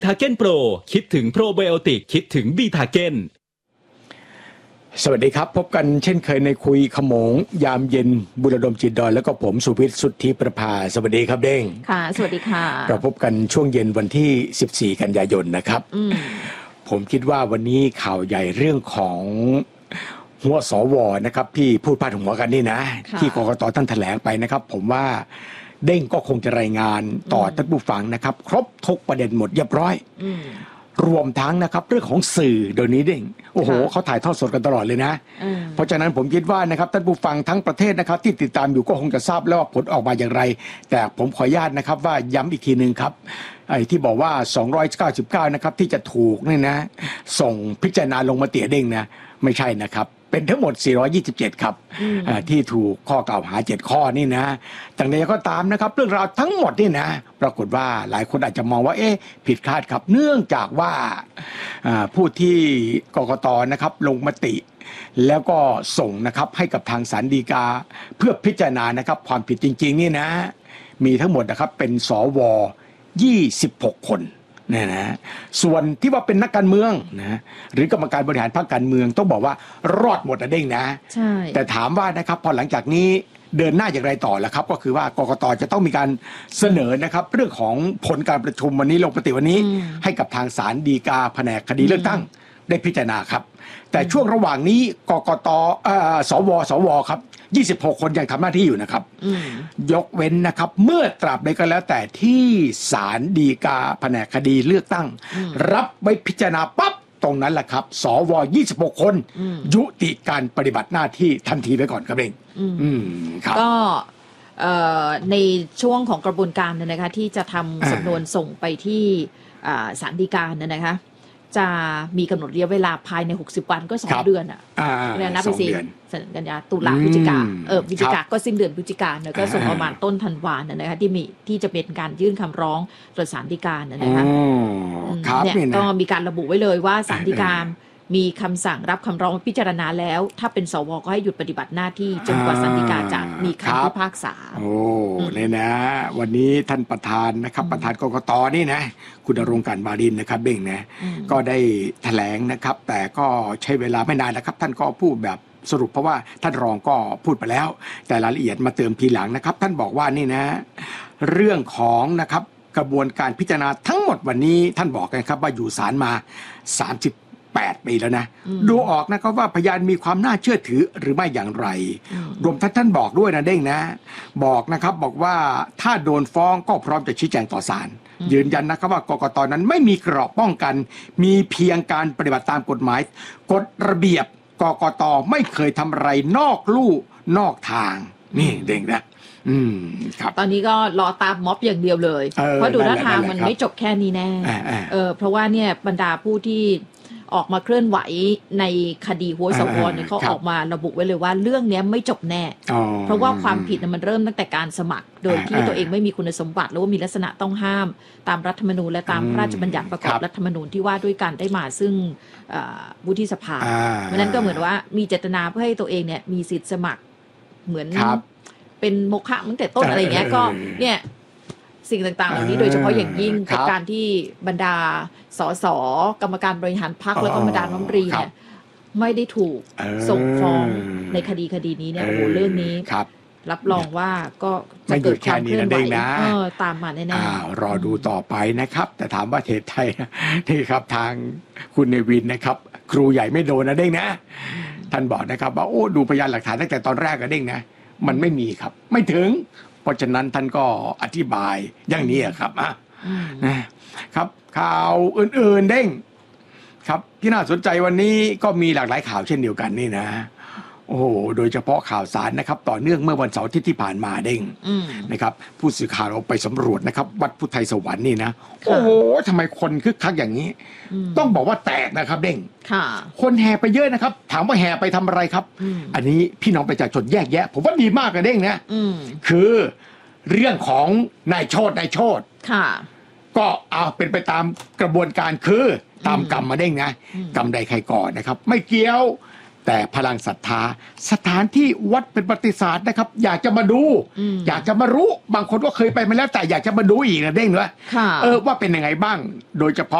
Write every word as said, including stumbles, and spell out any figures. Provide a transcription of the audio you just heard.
ทาเก้นโปรคิดถึงโปรไบโอติกคิดถึงบีทาเก้นสวัสดีครับพบกันเช่นเคยในคุยขโมงยามเย็นบุรดมจิตดอยแล้วก็ผมสุพิษสุทธิประภาสวัสดีครับเด้งค่ะสวัสดีค่ะเราพบกันช่วงเย็นวันที่สิบสี่กันยายนนะครับผมคิดว่าวันนี้ข่าวใหญ่เรื่องของหัวสวนะครับที่พูดพาดหัวกันนี่นะที่กกต.ท่านแถลงไปนะครับผมว่าเด้งก็คงจะรายงานต่อท่านผู้ฟังนะครับครบทุกประเด็นหมดเรียบร้อยรวมทั้งนะครับเรื่องของสื่อเดี๋ยวนี้เด้งโอ้โหเขาถ่ายทอดสดกันตลอดเลยนะเพราะฉะนั้นผมคิดว่านะครับท่านผู้ฟังทั้งประเทศนะครับที่ติดตามอยู่ก็คงจะทราบแล้วว่าผลออกมาอย่างไรแต่ผมขออนุญาตนะครับว่าย้ำอีกทีนึงครับไอ้ที่บอกว่าสองร้อยเก้าสิบเก้านะครับที่จะถูกนี่นะส่งพิจารณาลงมติเด้งนะไม่ใช่นะครับเป็นทั้งหมดสี่ร้อยยี่สิบเจ็ดครับที่ถูกข้อกล่าวหาเจ็ดข้อนี่นะแต่ใดก็ตามนะครับเรื่องราวทั้งหมดนี่นะปรากฏว่าหลายคนอาจจะมองว่าเอ๊ะผิดคาดครับเนื่องจากว่าผู้ที่กกต.นะครับลงมติแล้วก็ส่งนะครับให้กับทางศาลฎีกาเพื่อพิจารณานะครับความผิดจริงๆนี่นะมีทั้งหมดนะครับเป็นสวยี่สิบหกคนนะนะส่วนที่ว่าเป็นนักการเมืองนะหรือกรรมการบริหารพรรคการเมืองต้องบอกว่ารอดหมดนะเด้งนะใช่แต่ถามว่านะครับพอหลังจากนี้เดินหน้าอย่างไรต่อล่ะครับก็คือว่ากกต.จะต้องมีการเสนอนะครับเรื่องของผลการประชุมวันนี้ลงมติวันนี้ให้กับทางศาลฎีกาแผนกคดีเลือกตั้งได้พิจารณาครับแต่ช่วงระหว่างนี้กกต.สวสวครับยี่สิบหกคนยังทำหน้าที่อยู่นะครับยกเว้นนะครับเมื่อตราบใดก็แล้วแต่ที่ศาลฎีกาแผนกคดีเลือกตั้งรับไว้พิจารณาปั๊บตรงนั้นแหละครับสวยี่สิบหกคนยุติการปฏิบัติหน้าที่ทันทีไปก่อนครับเองก็ในช่วงของกระบวนการเนี่ยนะคะที่จะทำสำนวนส่งไปที่ศาลฎีกาเนี่ยนะคะจะมีกำหนดระยะเวลาภายในหกสิบวันก็สองเดือนอ่ะเนี่ยนับไปสิกันยาตุลาพฤศจิกาเออพฤศจิกาก็สิ้นเดือนพฤศจิกาเนี่ยก็ส่งประมาณต้นธันวาคมนะคะที่มีที่จะเป็นการยื่นคำร้องต่อศาลฎีกาเนี่ยนะคะเนี่ยก็มีการระบุไว้เลยว่าศาลฎีกามีคำสั่งรับคำร้องพิจารณาแล้วถ้าเป็นสวก็ให้หยุดปฏิบัติหน้าที่จนกว่าศาลฎีกาจะมีคำพิพากษาโอ้เนี่ยนะวันนี้ท่านประธานนะครับประธานกกต.นี่นะคุณณรงค์ กาญจน์ วารินนะครับเบ่งนะก็ได้แถลงนะครับแต่ก็ใช้เวลาไม่นานนะครับท่านก็พูดแบบสรุปเพราะว่าท่านรองก็พูดไปแล้วแต่รายละเอียดมาเติมทีหลังนะครับท่านบอกว่านี่นะเรื่องของนะครับกระบวนการพิจารณาทั้งหมดวันนี้ท่านบอกนะครับว่าอยู่ศาลมาสามสิบแปดปีแล้วนะดูออกนะครับว่าพยานมีความน่าเชื่อถือหรือไม่อย่างไรรวมท่านท่านบอกด้วยนะเด้งนะบอกนะครับบอกว่าถ้าโดนฟ้องก็พร้อมจะชี้แจงต่อศาลยืนยันนะครับว่ากกต.นั้นไม่มีเกราะป้องกันมีเพียงการปฏิบัติตามกฎหมายกฎระเบียบกกต.ไม่เคยทำอะไรนอกลู่นอกทางนี่เด้งนะอืมครับตอนนี้ก็รอตามม็อบอย่างเดียวเลยเพราะดูท่าทางมันไม่จบแค่นี้แน่เออเพราะว่าเนี่ยบรรดาผู้ที่ออกมาเคลื่อนไหวในคดีหัวสวเนี่ยเขาออกมาระบุไว้เลยว่าเรื่องนี้ไม่จบแน่เพราะว่าความผิดมันเริ่มตั้งแต่การสมัครโดยที่ตัวเองไม่มีคุณสมบัติหรือว่ามีลักษณะต้องห้ามตามรัฐธรรมนูญและตามพระราชบัญญัติประกอบรัฐธรรมนูญที่ว่าด้วยการได้มาซึ่งวุฒิสภาเพราะนั้นก็เหมือนว่ามีเจตนาเพื่อให้ตัวเองเนี่ยมีสิทธิสมัครเหมือนเป็นโมฆะตั้งแต่ต้นอะไรเงี้ยก็เนี่ยสิ่งต่างๆเหล่านี้โดยเฉพาะอย่างยิ่งกับการที่บรรดาสสกรรมการบริหารพรรคและก็บรรดารัฐมนตรีเนี่ยไม่ได้ถูกส่งฟ้องในคดีคดีนี้เนี่ยโอ้โหเรื่องนี้รับรองว่าก็จะเกิดความเคลื่อนไหวตามมาแน่ๆรอดูต่อไปนะครับแต่ถามว่าประเทศไทยนี่ครับทางคุณเนวินนะครับครูใหญ่ไม่โดนนะเด้งนะท่านบอกนะครับว่าโอ้ดูพยานหลักฐานตั้งแต่ตอนแรกก็เด้งนะมันไม่มีครับไม่ถึงเพราะฉะนั้นท่านก็อธิบายอย่างนี้ครับอ่ะนะครับข่าวอื่นๆเด้งครับที่น่าสนใจวันนี้ก็มีหลากหลายข่าวเช่นเดียวกันนี่นะโอ้โหโดยเฉพาะข่าวสารนะครับต่อเนื่องเมื่อวันเสาร์ที่ที่ผ่านมาเด้งนะครับผู้สื่อข่าวเราไปสำรวจนะครับวัดพุทธไทยสวรรค์นี่นะโอ้โหทำไมคนคึกคักอย่างนี้ต้องบอกว่าแตกนะครับเด้งคนแห่ไปเยอะนะครับถามว่าแห่ไปทำอะไรครับอันนี้พี่น้องประชาชนแยกแยะผมว่าดีมากนะเด้งนะคือเรื่องของนายโชตินายโชติก็เอาเป็นไปตามกระบวนการคือตามกรรมมาเด้งนะกรรมใดใครก่อนนะครับไม่เกี่ยวแต่พลังศรัทธาสถานที่วัดเป็นประวัติศาสตร์นะครับอยากจะมาดูอ, อยากจะมารู้บางคนก็เคยไปมาแล้วแต่อยากจะมาดูอีกนะเด้งเลยเออว่าเป็นยังไงบ้างโดยเฉพาะ